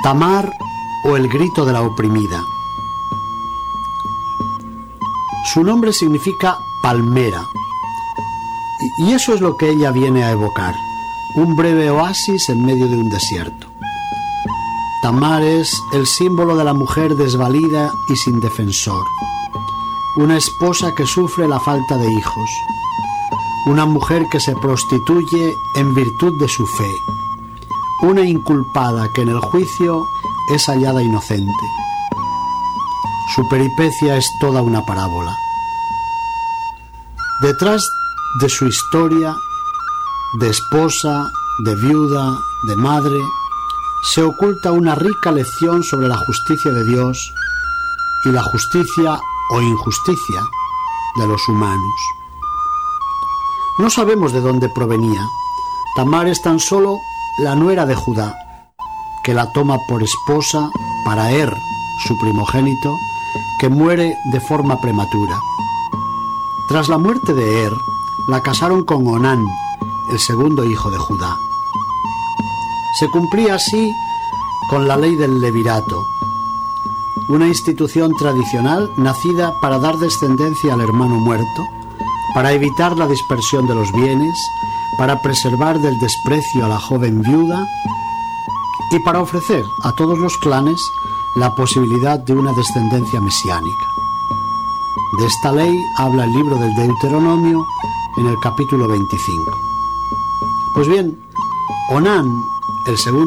Tamar o el grito de la oprimida. Su nombre significa palmera, y eso es lo que ella viene a evocar, un breve oasis en medio de un desierto. Tamar es el símbolo de la mujer desvalida y sin defensor, una esposa que sufre la falta de hijos, una mujer que se prostituye en virtud de su fe, una inculpada que en el juicio es hallada inocente. Su peripecia es toda una parábola. Detrás de su historia de esposa, de viuda, de madre, se oculta una rica lección sobre la justicia de Dios y la justicia o injusticia de los humanos. No sabemos de dónde provenía. Tamar es tan solo la nuera de Judá, que la toma por esposa para su primogénito, que muere de forma prematura. Tras la muerte de la casaron con Onán, el segundo hijo de Judá. Se cumplía así con la ley del levirato, una institución tradicional nacida para dar descendencia al hermano muerto, para evitar la dispersión de los bienes, para preservar del desprecio a la joven viuda y para ofrecer a todos los clanes la posibilidad de una descendencia mesiánica. De esta ley habla el libro del Deuteronomio en el capítulo 25. Pues bien, Onán, el segundo